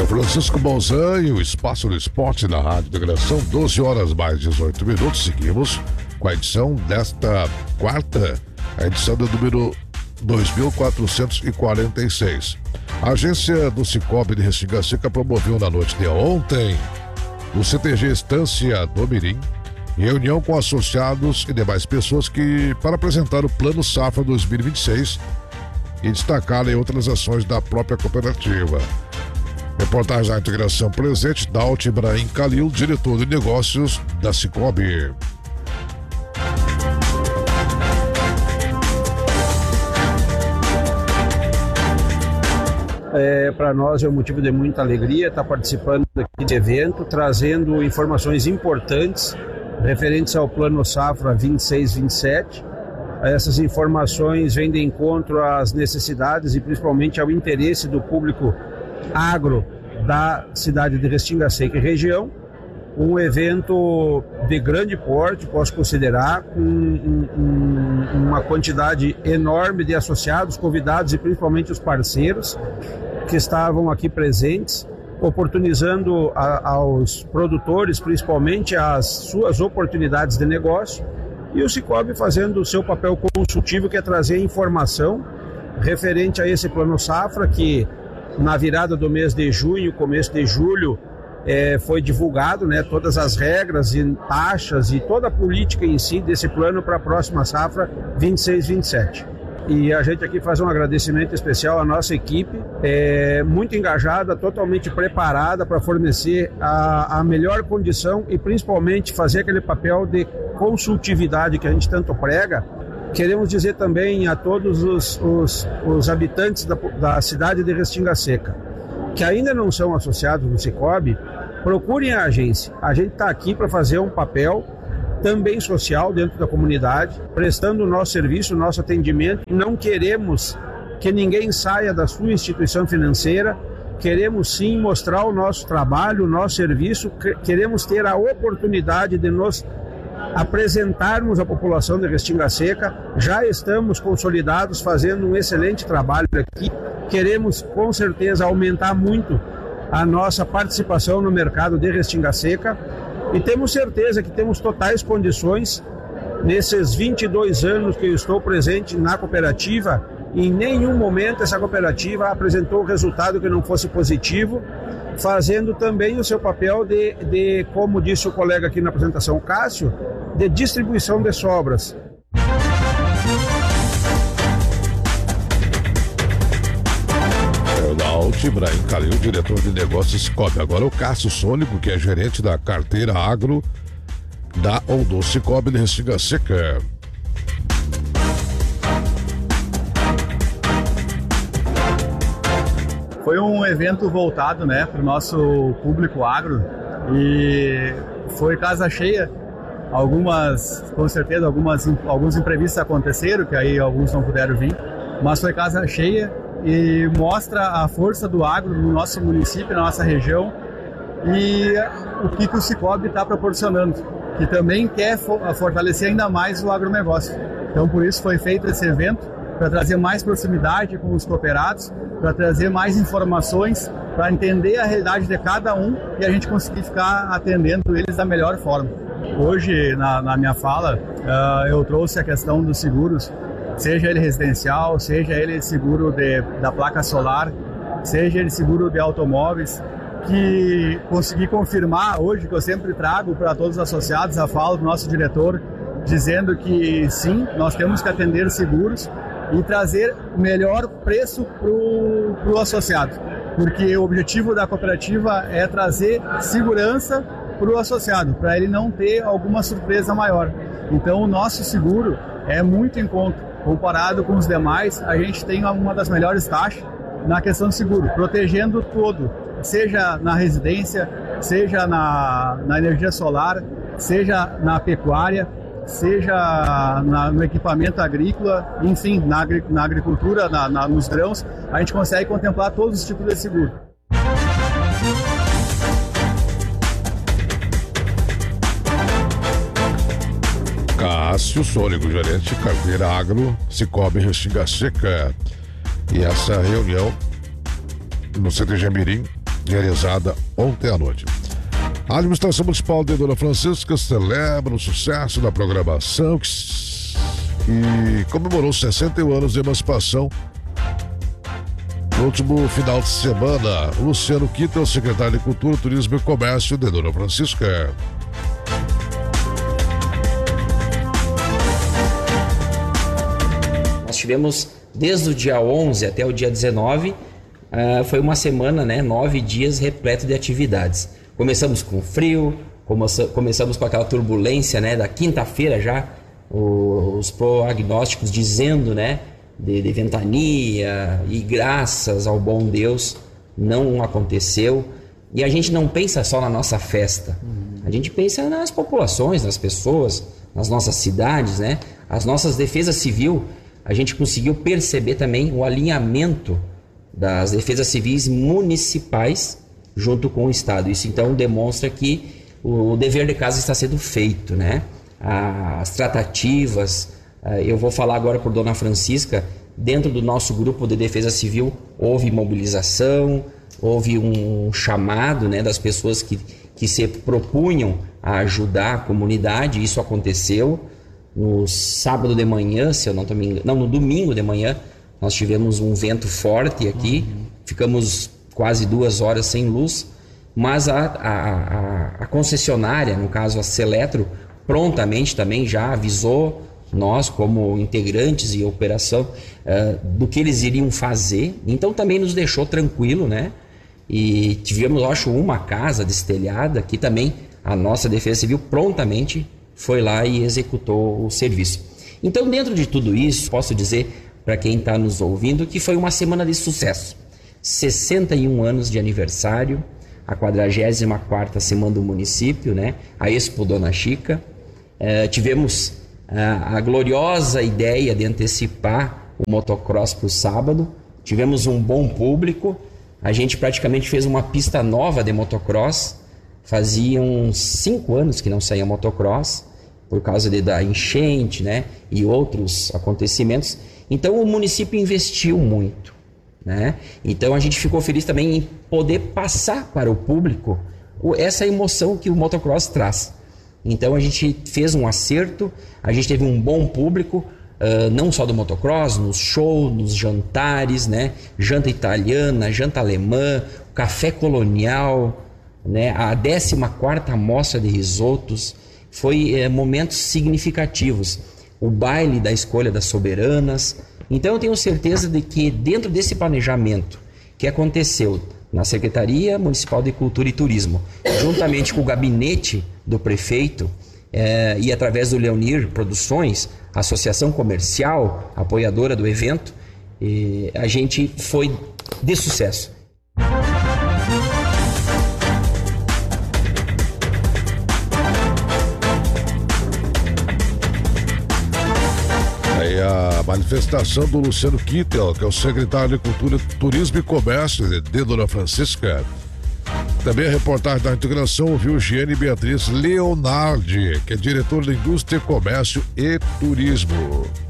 Francisco Bolzan e o Espaço do Esporte na Rádio Integração, 12 horas mais 18 minutos. Seguimos com a edição desta quarta, a edição do número 2446. A agência do Cicobi de Restinga Seca promoveu na noite de ontem, no CTG Estância do Mirim, reunião com associados e demais pessoas para apresentar o Plano Safra 2026 e destacar outras ações da própria cooperativa. Reportagem da Integração presente, Daut Ibrahim Khalil, diretor de negócios da Cicobi. Para nós é um motivo de muita alegria estar participando desse evento, trazendo informações importantes referentes ao Plano Safra 26-27. Essas informações vêm de encontro às necessidades e principalmente ao interesse do público agro da cidade de Restinga Seca e região. Um evento de grande porte, posso considerar, com uma quantidade enorme de associados, convidados e principalmente os parceiros que estavam aqui presentes, oportunizando aos produtores, principalmente, as suas oportunidades de negócio, e o Cicobi fazendo o seu papel consultivo, que é trazer informação referente a esse Plano Safra, que na virada do mês de junho, começo de julho, foi divulgado, todas as regras e taxas e toda a política em si desse plano para a próxima safra 26-27. E a gente aqui faz um agradecimento especial à nossa equipe, muito engajada, totalmente preparada para fornecer a melhor condição e principalmente fazer aquele papel de consultividade que a gente tanto prega. Queremos dizer também a todos os habitantes da cidade de Restinga Seca, que ainda não são associados no Cicobi, procurem a agência. A gente está aqui para fazer um papel também social dentro da comunidade, prestando o nosso serviço, o nosso atendimento. Não queremos que ninguém saia da sua instituição financeira, queremos sim mostrar o nosso trabalho, o nosso serviço, queremos ter a oportunidade de nos apresentarmos à população de Restinga Seca. Já estamos consolidados, fazendo um excelente trabalho aqui. Queremos com certeza aumentar muito a nossa participação no mercado de Restinga Seca e temos certeza que temos totais condições. Nesses 22 anos que eu estou presente na cooperativa, em nenhum momento essa cooperativa apresentou resultado que não fosse positivo, fazendo também o seu papel de, como disse o colega aqui na apresentação, Cássio, de distribuição de sobras. Daut Ibrahim Khalil, diretor de negócios Cicobi. Agora o Cássio Sônico, que é gerente da carteira agro do Cicobi de Restinga Seca. Foi um evento voltado para o nosso público agro e foi casa cheia. Com certeza, alguns imprevistos aconteceram, que aí alguns não puderam vir, mas foi casa cheia e mostra a força do agro no nosso município, na nossa região, e o que o Cicobi está proporcionando, que também quer fortalecer ainda mais o agronegócio. Então, por isso foi feito esse evento, para trazer mais proximidade com os cooperados, para trazer mais informações, para entender a realidade de cada um e a gente conseguir ficar atendendo eles da melhor forma. Hoje, na minha fala, eu trouxe a questão dos seguros, seja ele residencial, seja ele seguro da placa solar, seja ele seguro de automóveis, que consegui confirmar hoje, que eu sempre trago para todos os associados, a fala do nosso diretor, dizendo que sim, nós temos que atender seguros e trazer o melhor preço para o associado, porque o objetivo da cooperativa é trazer segurança para o associado, para ele não ter alguma surpresa maior. Então o nosso seguro é muito em conta, comparado com os demais. A gente tem uma das melhores taxas na questão de seguro, protegendo todo, seja na residência, seja na energia solar, seja na pecuária, seja no equipamento agrícola, enfim, na agricultura, nos grãos, a gente consegue contemplar todos os tipos de seguro. Cássio Sônico, gerente de carteira agro, Cicobi Restinga Seca. E essa reunião no CTG Mirim realizada ontem à noite. A administração municipal de Dona Francisca celebra o sucesso da programação e comemorou 61 anos de emancipação. No último final de semana, Luciano Kita, o secretário de Cultura, Turismo e Comércio de Dona Francisca. Nós tivemos desde o dia 11 até o dia 19, foi uma semana, 9 dias repleto de atividades. Começamos com frio, começamos com aquela turbulência, da quinta-feira já, os prognósticos dizendo, de ventania, e graças ao bom Deus não aconteceu. E a gente não pensa só na nossa festa, a gente pensa nas populações, nas pessoas, nas nossas cidades, as nossas defesas civil. A gente conseguiu perceber também o alinhamento das defesas civis municipais junto com o Estado. Isso então demonstra que o dever de casa está sendo feito, As tratativas, eu vou falar agora por Dona Francisca, dentro do nosso grupo de defesa civil houve mobilização, houve um chamado, das pessoas que se propunham a ajudar a comunidade. Isso aconteceu no sábado de manhã, se eu não estou me enganando, no domingo de manhã, nós tivemos um vento forte aqui, ficamos quase 2 horas sem luz, mas a concessionária, no caso a Seletro, prontamente também já avisou nós como integrantes e operação do que eles iriam fazer, então também nos deixou tranquilo, E tivemos, acho, uma casa destelhada que também a nossa Defesa Civil prontamente foi lá e executou o serviço. Então, dentro de tudo isso, posso dizer para quem está nos ouvindo que foi uma semana de sucesso. 61 anos de aniversário, a 44ª semana do município, a Expo Dona Chica. Tivemos a gloriosa ideia de antecipar o motocross para o sábado. Tivemos um bom público. A gente praticamente fez uma pista nova de motocross. Fazia uns 5 anos que não saía motocross, por causa da enchente, e outros acontecimentos. Então o município investiu muito, Então a gente ficou feliz também em poder passar para o público essa emoção que o motocross traz. Então a gente fez um acerto, a gente teve um bom público, não só do motocross, nos shows, nos jantares, Janta italiana, janta alemã, café colonial, a 14ª mostra de risotos. Foi momentos significativos. O baile da escolha das soberanas. Então eu tenho certeza de que dentro desse planejamento que aconteceu na Secretaria Municipal de Cultura e Turismo, juntamente com o gabinete do prefeito e através do Leonir Produções, associação comercial, apoiadora do evento, a gente foi de sucesso. A manifestação do Luciano Kittel, que é o secretário de Cultura, Turismo e Comércio de Dona Francisca. Também a reportagem da integração ouviu Giane Beatriz Leonardi, que é diretora da Indústria, Comércio e Turismo.